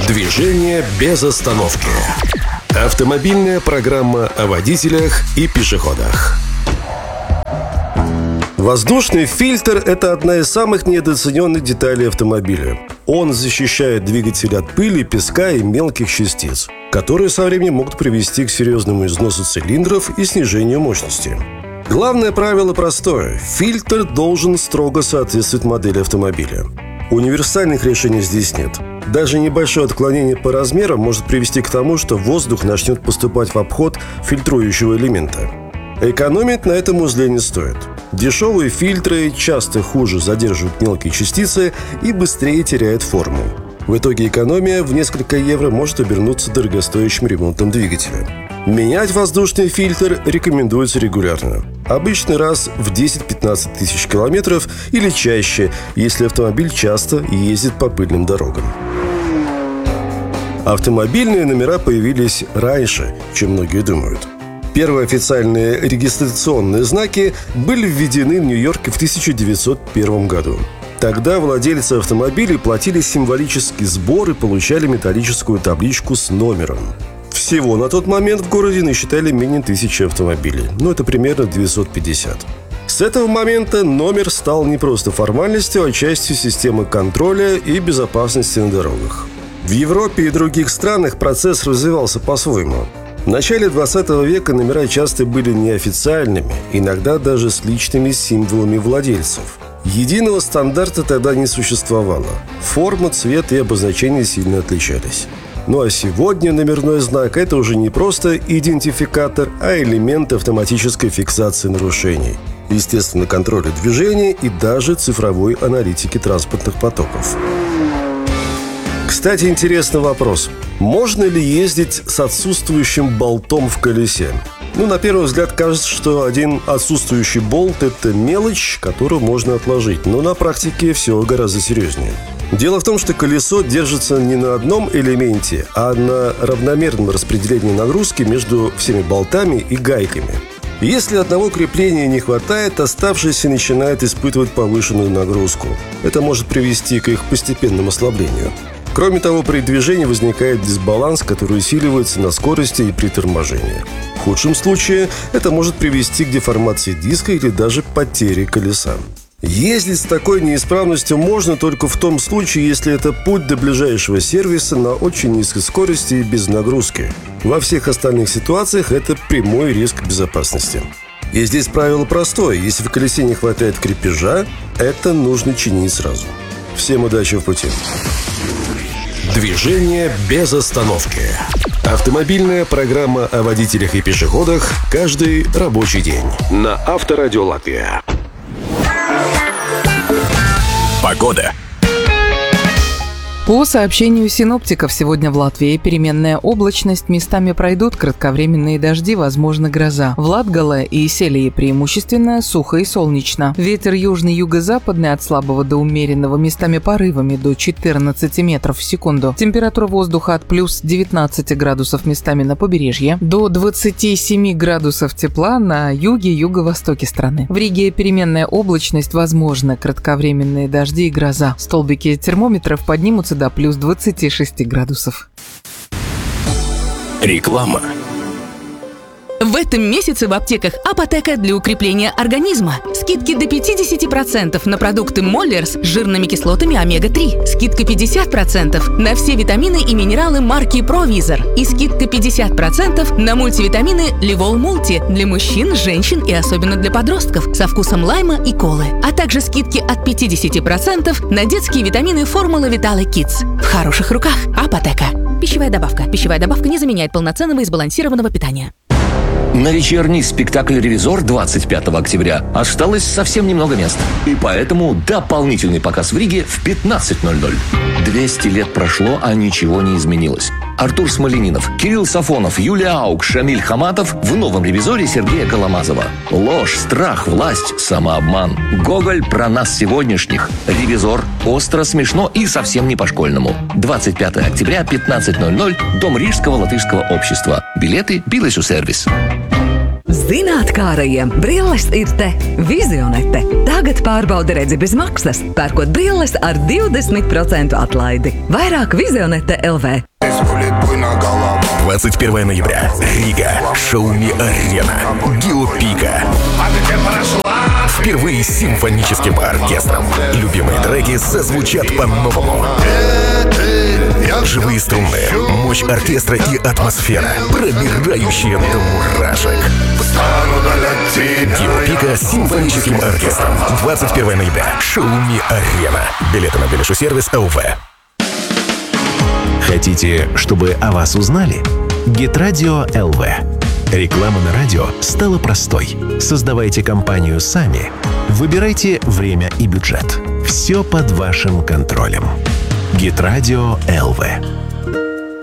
Движение без остановки. Автомобильная программа о водителях и пешеходах. Воздушный фильтр – это одна из самых недооцененных деталей автомобиля. Он защищает двигатель от пыли, песка и мелких частиц, которые со временем могут привести к серьезному износу цилиндров и снижению мощности. Главное правило простое – фильтр должен строго соответствовать модели автомобиля. Универсальных решений здесь нет. Даже небольшое отклонение по размерам может привести к тому, что воздух начнет поступать в обход фильтрующего элемента. Экономить на этом узле не стоит. Дешевые фильтры часто хуже задерживают мелкие частицы и быстрее теряют форму. В итоге экономия в несколько евро может обернуться дорогостоящим ремонтом двигателя. Менять воздушный фильтр рекомендуется регулярно. Обычный раз в 10-15 тысяч километров или чаще, если автомобиль часто ездит по пыльным дорогам. Автомобильные номера появились раньше, чем многие думают. Первые официальные регистрационные знаки были введены в Нью-Йорке в 1901 году. Тогда владельцы автомобилей платили символический сбор и получали металлическую табличку с номером. Всего на тот момент в городе насчитали менее 1000 автомобилей, это примерно 950. С этого момента номер стал не просто формальностью, а частью системы контроля и безопасности на дорогах. В Европе и других странах процесс развивался по-своему. В начале 20 века номера часто были неофициальными, иногда даже с личными символами владельцев. Единого стандарта тогда не существовало. Форма, цвет и обозначения сильно отличались. А сегодня номерной знак – это уже не просто идентификатор, а элемент автоматической фиксации нарушений, естественно, контроля движения и даже цифровой аналитики транспортных потоков. Кстати, интересный вопрос. Можно ли ездить с отсутствующим болтом в колесе? На первый взгляд кажется, что один отсутствующий болт – это мелочь, которую можно отложить. Но на практике все гораздо серьезнее. Дело в том, что колесо держится не на одном элементе, а на равномерном распределении нагрузки между всеми болтами и гайками. Если одного крепления не хватает, оставшиеся начинают испытывать повышенную нагрузку. Это может привести к их постепенному ослаблению. Кроме того, при движении возникает дисбаланс, который усиливается на скорости и при торможении. В худшем случае это может привести к деформации диска или даже потере колеса. Ездить с такой неисправностью можно только в том случае, если это путь до ближайшего сервиса на очень низкой скорости и без нагрузки. Во всех остальных ситуациях это прямой риск безопасности. И здесь правило простое. Если в колесе не хватает крепежа, это нужно чинить сразу. Всем удачи в пути. Движение без остановки. Автомобильная программа о водителях и пешеходах каждый рабочий день на Авторадио Латвия. Погода. По сообщению синоптиков, сегодня в Латвии переменная облачность, местами пройдут кратковременные дожди, возможно гроза. В Латгале и Селии преимущественно сухо и солнечно. Ветер южный юго-западный от слабого до умеренного, местами порывами до 14 метров в секунду. Температура воздуха от плюс 19 градусов местами на побережье до 27 градусов тепла на юге и юго-востоке страны. В Риге переменная облачность, возможно кратковременные дожди и гроза. Столбики термометров поднимутся до плюс 26 градусов. Реклама. В этом месяце в аптеках Апотека для укрепления организма. Скидки до 50% на продукты Моллерс с жирными кислотами омега-3. Скидка 50% на все витамины и минералы марки Провизор. И скидка 50% на мультивитамины Livol Multi для мужчин, женщин и особенно для подростков со вкусом лайма и колы. А также скидки от 50% на детские витамины формулы Vitale Kids. В хороших руках. Апотека. Пищевая добавка. Пищевая добавка не заменяет полноценного и сбалансированного питания. На вечерний спектакль «Ревизор» 25 октября осталось совсем немного мест. И поэтому дополнительный показ в Риге в 15:00. 200 лет прошло, а ничего не изменилось. Артур Смоленинов, Кирилл Сафонов, Юлия Аук, Шамиль Хаматов в новом «Ревизоре» Сергея Коломазова. Ложь, страх, власть, самообман. Гоголь про нас сегодняшних. «Ревизор» остро, смешно и совсем не по-школьному. 25 октября, 15:00, Дом Рижского латышского общества. Билеты «Билесу сервис». Zinātkārajiem brilles ir te. Vizionete. Tagad pārbauda redzi bez maksas, pērkot brilles ar 20% atlaidi. Vairāk Vizionete LV. 21 ноября. Рига. Шауми Арена. Геопика. Впервые с симфоническим оркестром. Любимые треки зазвучат по-новому. Живые струны, мощь оркестра и атмосфера, пробирающая до мурашек. Геопика с симфоническим оркестром. 21 ноября. Шауми Арена. Билеты на Белишу-сервис ЛВ. Хотите, чтобы о вас узнали? Гитрадио ЛВ. Реклама на радио стала простой. Создавайте компанию сами. Выбирайте время и бюджет. Все под вашим контролем. Гитрадио ЛВ.